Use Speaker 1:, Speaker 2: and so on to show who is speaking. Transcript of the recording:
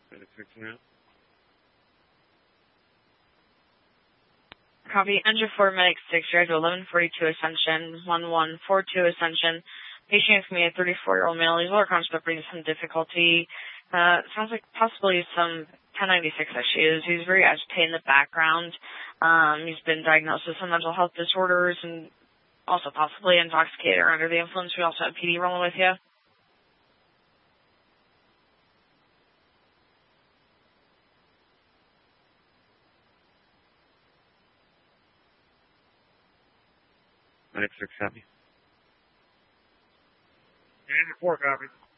Speaker 1: Medic 6 now.
Speaker 2: Copy. Engine 4, Medic 6, drive to 1142 Ascension, 1142 Ascension. Patient is me, a 34-year-old male. He's overcome suffering some difficulty. Sounds like possibly some 1096 issues. He's very agitated in the background. He's been diagnosed with some mental health disorders and also possibly intoxicated or under the influence. We also have PD rolling with you.
Speaker 1: Medic 6 copy.
Speaker 3: Engine 4 copy.